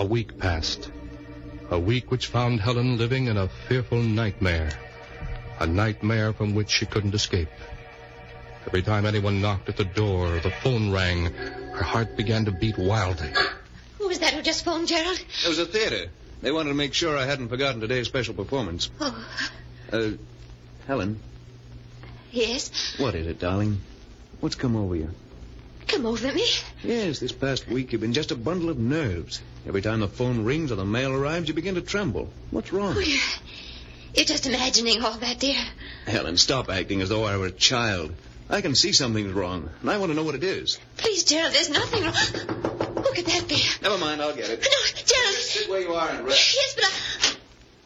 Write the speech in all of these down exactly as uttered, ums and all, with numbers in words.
A week passed. A week which found Helen living in a fearful nightmare. A nightmare from which she couldn't escape. Every time anyone knocked at the door or the phone rang, her heart began to beat wildly. Who was that who just phoned, Gerald? It was a theater. They wanted to make sure I hadn't forgotten today's special performance. Oh. Uh, Helen? Yes? What is it, darling? What's come over you? Come over me? Yes, this past week you've been just a bundle of nerves. Every time the phone rings or the mail arrives, you begin to tremble. What's wrong? Oh, you're, you're just imagining all that, dear. Helen, stop acting as though I were a child. I can see something's wrong, and I want to know what it is. Please, Gerald, there's nothing wrong. Who could that be? Never mind, I'll get it. No, Gerald. Just sit where you are and rest. Yes, but I...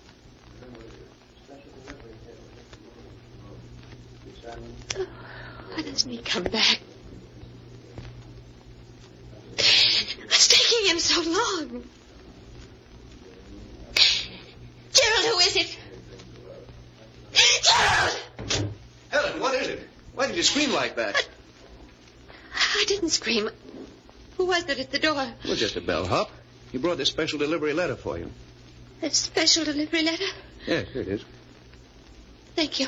Oh, why doesn't he come back? What's taking him so long? Gerald, who is it? Gerald! Helen, what is it? Why did you scream like that? I, I didn't scream. Who was it at the door? Well, just a bellhop. He brought this special delivery letter for you. A special delivery letter? Yes, here it is. Thank you.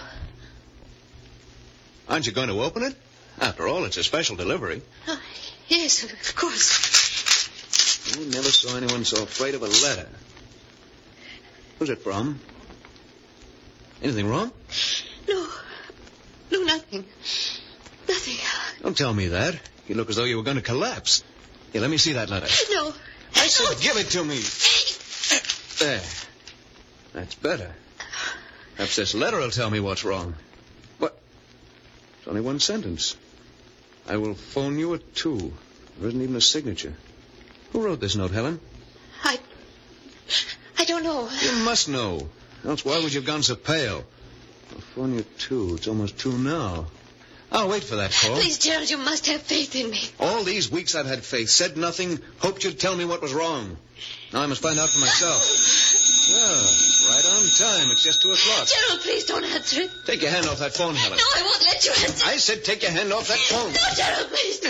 Aren't you going to open it? After all, it's a special delivery. Oh, yes, of course. I never saw anyone so afraid of a letter. Who's it from? Anything wrong? No. No, nothing. Nothing. Don't tell me that. You look as though you were going to collapse. Here, let me see that letter. No. I said no. Give it to me. There. That's better. Perhaps this letter will tell me what's wrong. What? It's only one sentence. I will phone you at two. There isn't even a signature. Who wrote this note, Helen? I... I don't know. You must know. Else why would you have gone so pale? I'll phone you at two. It's almost two now. I'll wait for that call. Please, Gerald, you must have faith in me. All these weeks I've had faith, said nothing, hoped you'd tell me what was wrong. Now I must find out for myself. Well, right on time. It's just two o'clock. Gerald, please don't answer it. Take your hand off that phone, Helen. No, I won't let you answer. I said take your hand off that phone. No, Gerald, please.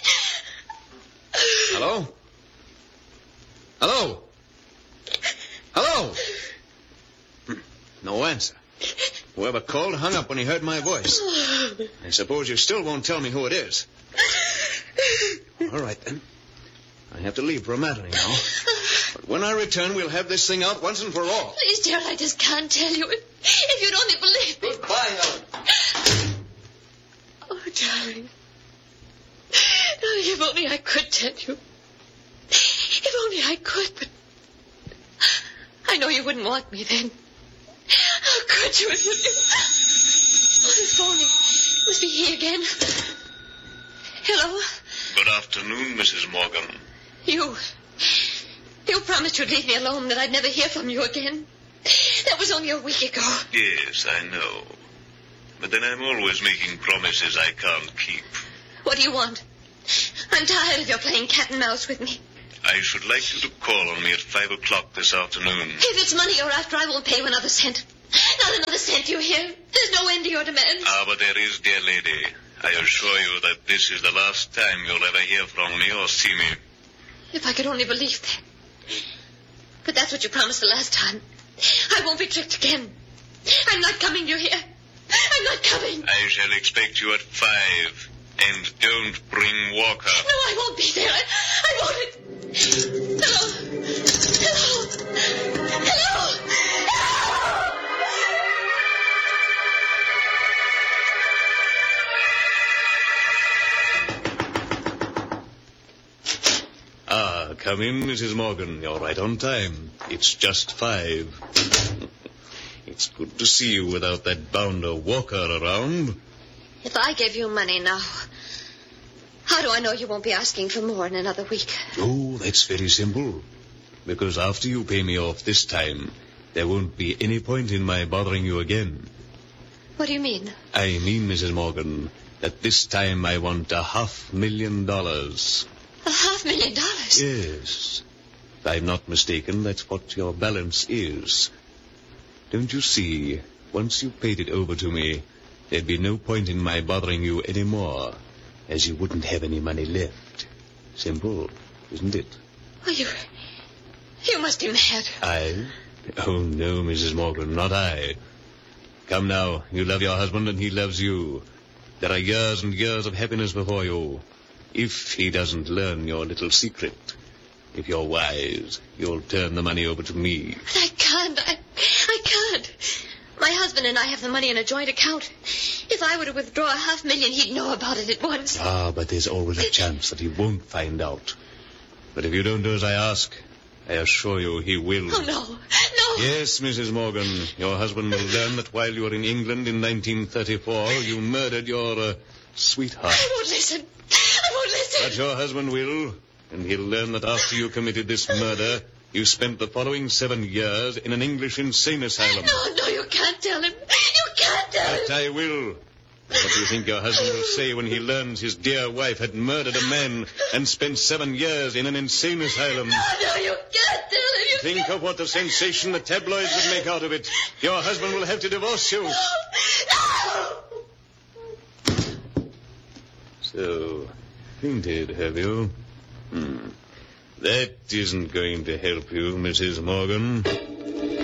Hello? Hello? Hello? No answer. Whoever called hung up when he heard my voice. I suppose you still won't tell me who it is. All right, then. I have to leave for a matinee now. But when I return, we'll have this thing out once and for all. Please, Gerald, I just can't tell you. If you'd only believe me. Goodbye, Helen. Oh, darling. Oh, if only I could tell you. If only I could, but... I know you wouldn't want me then. How could you? Would you? Oh, this phone. It must be he again. Hello? Good afternoon, Missus Morgan. You. You promised you'd leave me alone, that I'd never hear from you again. That was only a week ago. Yes, I know. But then I'm always making promises I can't keep. What do you want? I'm tired of your playing cat and mouse with me. I should like you to call on me at five o'clock this afternoon. If it's money you're after, I won't pay you another cent. Not another cent, you hear? There's no end to your demands. Ah, but there is, dear lady. I assure you that this is the last time you'll ever hear from me or see me. If I could only believe that. But that's what you promised the last time. I won't be tricked again. I'm not coming, you hear? I'm not coming. I shall expect you at five. And don't bring Walker. No, I won't be there. I, I won't. Hello. Hello. Hello. Ah, come in, Missus Morgan. You're right on time. It's just five. It's good to see you without that bounder Walker around. If I gave you money now, how do I know you won't be asking for more in another week? Oh, that's very simple. Because after you pay me off this time, there won't be any point in my bothering you again. What do you mean? I mean, Missus Morgan, that this time I want a half million dollars. A half million dollars? Yes. If I'm not mistaken, that's what your balance is. Don't you see, once you paid it over to me, there'd be no point in my bothering you anymore, as you wouldn't have any money left. Simple, isn't it? Oh, you... You must be mad. I? Oh, no, Missus Morgan, not I. Come now, you love your husband and he loves you. There are years and years of happiness before you. If he doesn't learn your little secret, if you're wise, you'll turn the money over to me. But I can't. I, I can't. My husband and I have the money in a joint account. If I were to withdraw a half million, he'd know about it at once. Ah, but there's always a chance that he won't find out. But if you don't do as I ask, I assure you he will. Oh, no. No. Yes, Missus Morgan, your husband will learn that while you were in England in nineteen thirty-four, you murdered your uh, sweetheart. I won't listen. I won't listen. But your husband will, and he'll learn that after you committed this murder, you spent the following seven years in an English insane asylum. No, no, you can't tell him. You can't tell him. But I will. And what do you think your husband will say when he learns his dear wife had murdered a man and spent seven years in an insane asylum? No, no, you can't tell him. You Think can't. of what the sensation the tabloids would make out of it. Your husband will have to divorce you. No. So, fainted, have you? Hmm. That isn't going to help you, Missus Morgan.